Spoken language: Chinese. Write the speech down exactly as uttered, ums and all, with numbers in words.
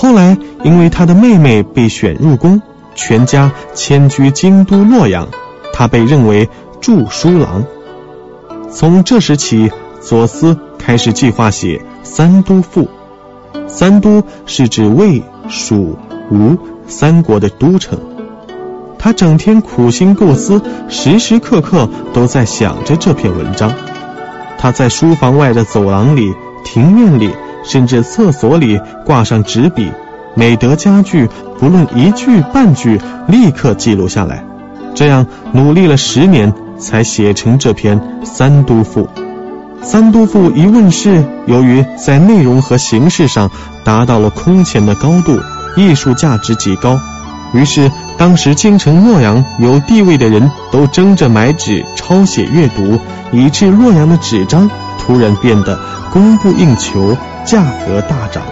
后来因为他的妹妹被选入宫，全家迁居京都洛阳，他被认为著书郎。从这时起，左思开始计划写三都赋。三都是指魏、蜀、吴三国的都城。他整天苦心构思，时时刻刻都在想着这篇文章。他在书房外的走廊里、庭院里，甚至厕所里挂上纸笔，每得佳句，不论一句半句，立刻记录下来。这样努力了十年，才写成这篇三都赋。三都赋一问世，由于在内容和形式上达到了空前的高度，艺术价值极高，于是当时京城洛阳有地位的人都争着买纸抄写阅读，以致洛阳的纸张突然变得供不应求，价格大涨。